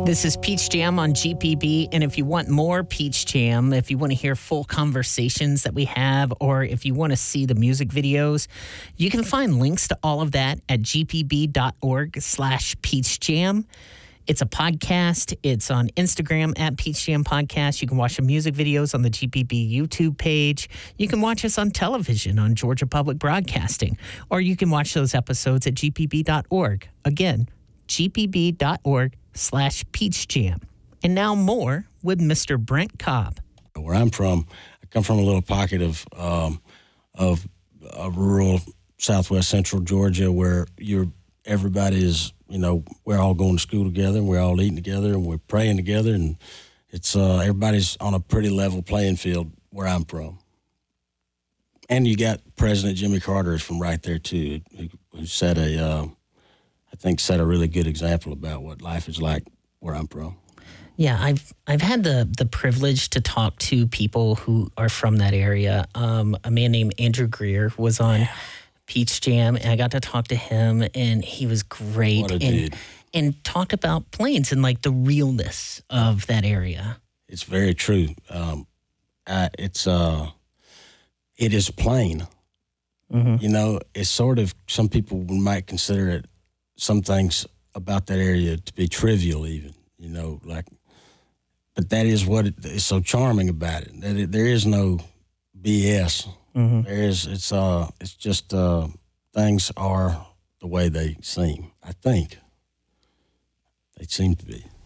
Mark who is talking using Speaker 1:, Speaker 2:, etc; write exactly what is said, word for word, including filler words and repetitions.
Speaker 1: This is Peach Jam on G P B, and if you want more Peach Jam, if you want to hear full conversations that we have, or if you want to see the music videos, you can find links to all of that at gpb.org slash Peach Jam. It's a podcast. It's on Instagram at Peach Jam Podcast. You can watch the music videos on the G P B YouTube page. You can watch us on television on Georgia Public Broadcasting, or you can watch those episodes at g p b dot org. Again, gpb.org slash Peach Jam. And now more with Mister Brent Cobb.
Speaker 2: Where I'm from, I come from a little pocket of um, of uh, rural southwest central Georgia where you're everybody is, you know, we're all going to school together, and we're all eating together, and we're praying together, and it's uh, everybody's on a pretty level playing field where I'm from. And you got President Jimmy Carter is from right there too, who, who set a, uh, I think, set a really good example about what life is like where I'm from.
Speaker 1: Yeah, I've I've had the the privilege to talk to people who are from that area. Um, a man named Andrew Greer was on yeah. Peach Jam, and I got to talk to him, and he was great.
Speaker 2: What a
Speaker 1: and,
Speaker 2: dude.
Speaker 1: And talked about Plains and like the realness of that area.
Speaker 2: It's very true. Um, I, it's uh, it is plain. Mm-hmm. You know, it's sort of, some people might consider it, some things about that area to be trivial even, you know, like, but that is what it, is so charming about it. That it, there is no B S. Mm-hmm. There is, it's, uh, it's just, uh, things are the way they seem, I think. They seem to be.